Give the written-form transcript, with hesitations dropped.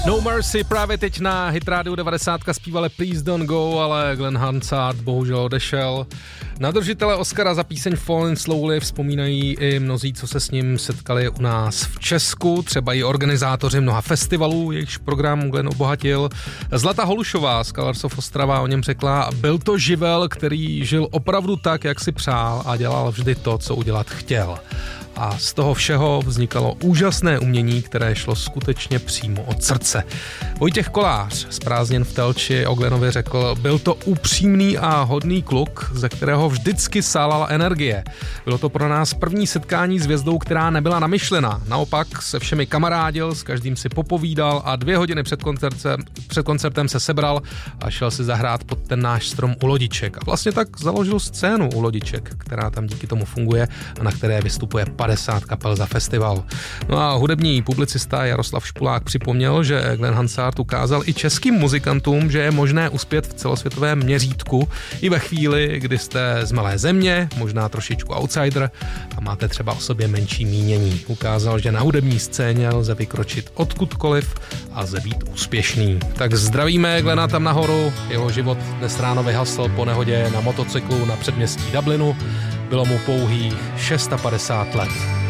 No Mercy právě teď na Hit Radio 90 zpívali Please Don't Go, ale Glenn Hansard bohužel odešel. Na držitele Oscara za píseň Falling Slowly vzpomínají i mnozí, co se s ním setkali u nás v Česku, třeba i organizátoři mnoha festivalů, jejichž program Glenn obohatil. Zlata Holušová z Colors of Ostrava o něm řekla: byl to živel, který žil opravdu tak, jak si přál a dělal vždy to, co udělat chtěl. A z toho všeho vznikalo úžasné umění, které šlo skutečně přímo od srdce. Vojtěch Kolář z Prázdnin v Telči o Glennovi řekl: byl to upřímný a hodný kluk, ze kterého vždycky sálala energie. Bylo to pro nás první setkání s hvězdou, která nebyla namyšlená. Naopak se všemi kamarádil, s každým si popovídal a 2 hodiny před koncertem se sebral a šel si zahrát pod ten náš strom u Lodiček. A vlastně tak založil scénu u Lodiček, která tam díky tomu funguje a na které vystupuje 50 kapel za festival. No a hudební publicista Jaroslav Špulák připomněl, že Glenn Hansard ukázal i českým muzikantům, že je možné uspět v celosvětovém měřítku i ve chvíli, kdy jste z malé země, možná trošičku outsider a máte třeba o sobě menší mínění. Ukázal, že na hudební scéně lze vykročit odkudkoliv a lze být úspěšný. Tak zdravíme Glenna tam nahoru. Jeho život dnes ráno vyhasl po nehodě na motocyklu na předměstí Dublinu. Bylo mu pouhých 650 let.